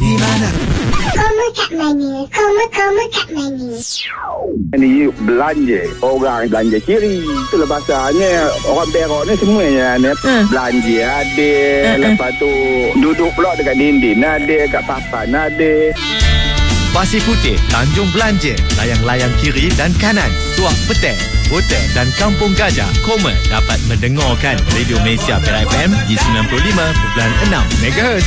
di mana? Koma kat mana? Koma kat mana? Ni belanja. Orang belanja kiri. Itulah bahasanya. Orang berok ni semuanya belanja ada. Lepas tu duduk pula dekat dinding ada, kat papan ada. Pasir Putih, Tanjung Belanja, layang-layang kiri dan kanan, Tuak Petang, Hotel dan Kampung Gajah. Koma dapat mendengarkan Radio Malaysia Perak FM di 95.6 MHz.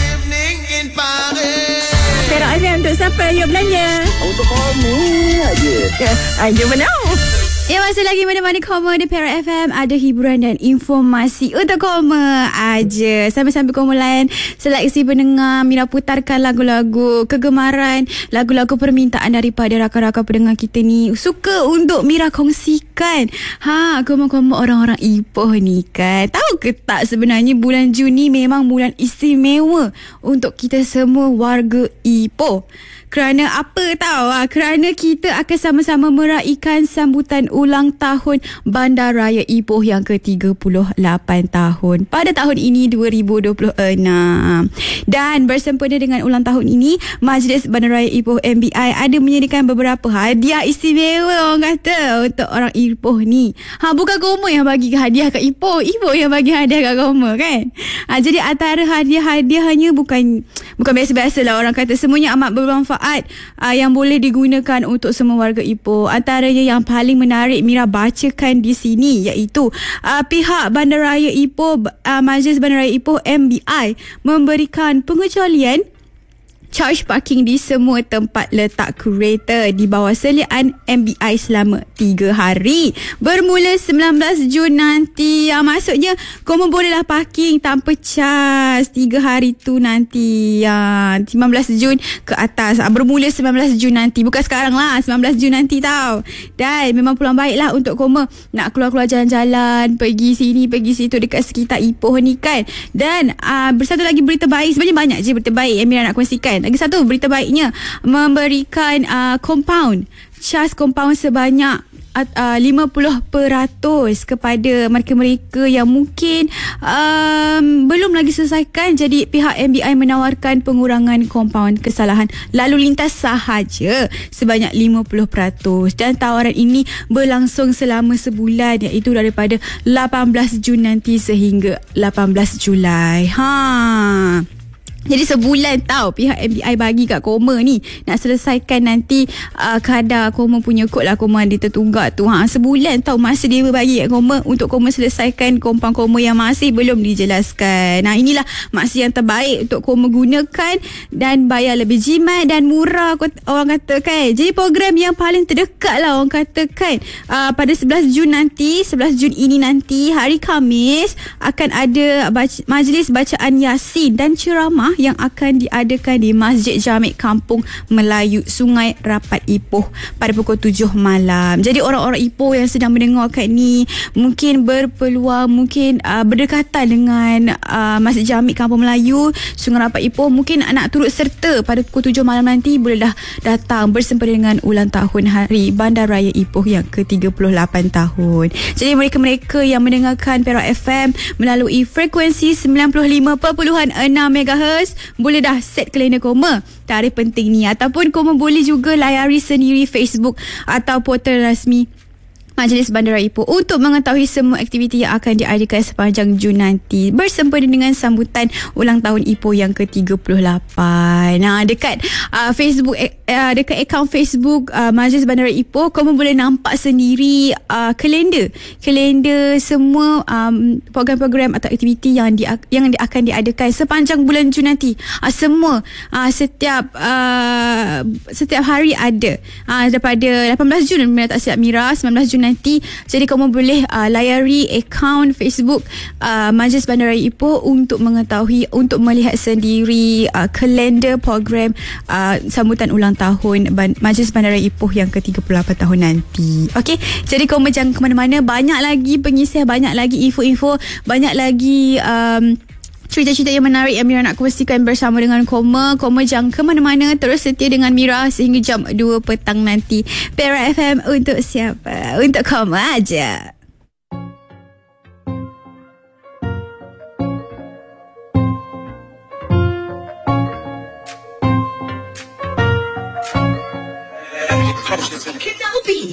Perak FM untuk siapa yang belanja? Untuk kamu aja. Jom menau. Ya, masih lagi mana-mana Koma di Perak FM. Ada hiburan dan informasi untuk Koma aja. Sambil-sambil Koma layan seleksi pendengar, Mira putarkan lagu-lagu kegemaran, lagu-lagu permintaan daripada rakan-rakan pendengar kita ni. Suka untuk Mira kongsikan. Koma-koma orang-orang Ipoh ni kan. Tahu ke tak sebenarnya bulan Jun ni memang bulan istimewa untuk kita semua warga Ipoh. Kerana apa tahu? Kerana kita akan sama-sama meraihkan sambutan ulang tahun Bandaraya Ipoh yang ke-38 tahun pada tahun ini 2026. Dan bersempena dengan ulang tahun ini, Majlis Bandaraya Ipoh MBI ada menyediakan beberapa hadiah istimewa orang kata untuk orang Ipoh ni. Bukan Koma yang bagi hadiah kat Ipoh, Ipoh yang bagi hadiah kat Koma kan. Jadi antara hadiah-hadiahnya bukan biasa-biasa lah, orang kata semuanya amat bermanfaat. Yang boleh digunakan untuk semua warga Ipoh. Antaranya yang paling menarik Mira bacakan di sini iaitu pihak Bandaraya Ipoh, Majlis Bandaraya Ipoh MBI memberikan pengecualian charge parking di semua tempat letak kereta di bawah seliaan MBI selama 3 hari bermula 19 Jun nanti. Maksudnya Koma bolehlah parking tanpa charge 3 hari tu nanti 19 Jun ke atas. Bermula 19 Jun nanti, bukan sekarang lah, 19 Jun nanti tau. Dan memang peluang baik lah untuk Koma nak keluar-keluar jalan-jalan, pergi sini pergi situ dekat sekitar Ipoh ni kan. Dan bersatu lagi berita baik, sebenarnya banyak je berita baik yang Mira nak kongsikan. Lagi satu berita baiknya, memberikan compound, charge compound sebanyak 50% kepada mereka-mereka yang mungkin belum lagi selesaikan. Jadi pihak MBI menawarkan pengurangan compound kesalahan lalu lintas sahaja sebanyak 50%. Dan tawaran ini berlangsung selama sebulan, iaitu daripada 18 Jun nanti sehingga 18 Julai. Jadi sebulan tau pihak MBI bagi kat Koma ni nak selesaikan nanti kadar Koma punya kod lah, Koma ada tertunggak tu. Sebulan tau masa dia bagi kat Koma untuk Koma selesaikan kompang Koma yang masih belum dijelaskan. Inilah masa yang terbaik untuk Koma gunakan dan bayar lebih jimat dan murah orang kata kan. Jadi program yang paling terdekat lah orang kata kan, pada 11 Jun nanti, 11 Jun ini nanti hari Khamis akan ada majlis bacaan Yasin dan ceramah yang akan diadakan di Masjid Jamik Kampung Melayu Sungai Rapat Ipoh pada pukul 7 malam. Jadi orang-orang Ipoh yang sedang mendengarkan ni mungkin berpeluang, mungkin berdekatan dengan Masjid Jamik Kampung Melayu Sungai Rapat Ipoh, mungkin nak turut serta pada pukul 7 malam nanti, bolehlah datang bersempena dengan ulang tahun Hari Bandaraya Ipoh yang ke-38 tahun. Jadi mereka-mereka yang mendengarkan Perak FM melalui frekuensi 95.6 MHz boleh dah set kalender Koma, tarikh penting ni. Ataupun Koma boleh juga layari sendiri Facebook atau portal rasmi Majlis Bandaraya Ipoh untuk mengetahui semua aktiviti yang akan diadakan sepanjang Jun nanti bersempena dengan sambutan ulang tahun Ipoh yang ke-38. Dekat Facebook, dekat akaun Facebook Majlis Bandaraya Ipoh, Koma boleh nampak sendiri kalender semua program-program atau aktiviti yang akan diadakan sepanjang bulan Jun nanti. Semua setiap hari ada, daripada 18 Jun tak silap Mira, 19 Jun nanti. Jadi kamu boleh layari akaun Facebook Majlis Bandaraya Ipoh untuk mengetahui, untuk melihat sendiri kalender program sambutan ulang tahun Majlis Bandaraya Ipoh yang ke-38 tahun nanti. Okey, jadi kamu jangan ke mana-mana. Banyak lagi pengisian, banyak lagi info-info, banyak lagi cerita-cerita yang menarik yang Mira nak kongsikan bersama dengan Koma. Koma jangan ke mana-mana, terus setia dengan Mira sehingga jam 2 petang nanti. Perak FM untuk siapa? Untuk Koma aja. 看着自己。